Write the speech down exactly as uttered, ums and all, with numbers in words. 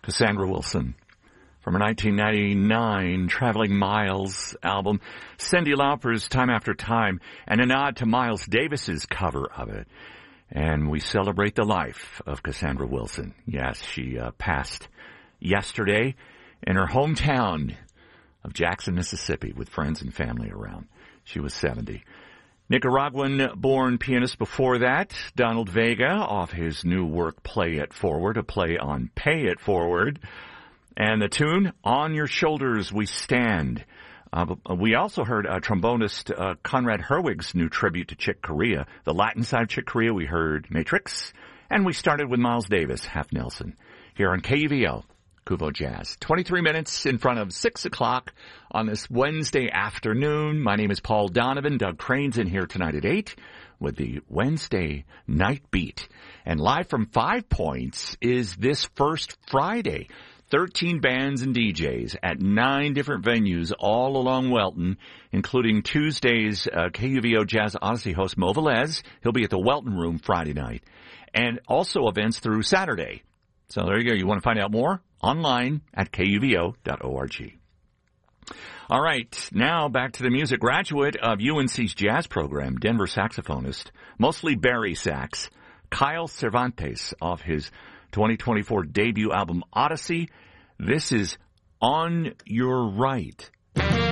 Cassandra Wilson from her nineteen ninety-nine Traveling Miles album, Cyndi Lauper's Time After Time, and a nod to Miles Davis's cover of it. And we celebrate the life of Cassandra Wilson. Yes, she uh, passed yesterday in her hometown of Jackson, Mississippi, with friends and family around. She was seventy. Nicaraguan-born pianist before that, Donald Vega, off his new work, Play It Forward, a play on Pay It Forward. And the tune, On Your Shoulders We Stand. Uh, we also heard uh, trombonist uh, Conrad Herwig's new tribute to Chick Corea. The Latin side of Chick Corea, we heard Matrix. And we started with Miles Davis, Half Nelson, here on K U V O, Kuvo Jazz. twenty-three minutes in front of six o'clock on this Wednesday afternoon. My name is Paul Donovan. Doug Crane's in here tonight at eight with the Wednesday Night Beat. And live from Five Points is this first Friday. thirteen bands and D Js at nine different venues all along Welton, including Tuesday's uh, K U V O Jazz Odyssey host Mo Velez. He'll be at the Welton Room Friday night. And also events through Saturday. So there you go. You want to find out more? Online at K U V O dot org. All right, now back to the music. Graduate of U N C's jazz program, Denver saxophonist, mostly Barry sax, Kyle Cervantes, off his twenty twenty-four debut album Odyssey. This is On Your Right.